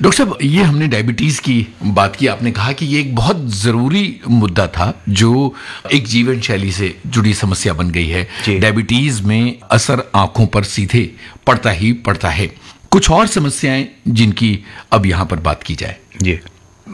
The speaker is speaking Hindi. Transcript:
डॉक्टर साहब, ये हमने डायबिटीज की बात की, आपने कहा कि ये एक बहुत जरूरी मुद्दा था जो एक जीवन शैली से जुड़ी समस्या बन गई है। डायबिटीज में असर आंखों पर सीधे पड़ता ही पड़ता है। कुछ और समस्याएं जिनकी अब यहां पर बात की जाए। जी,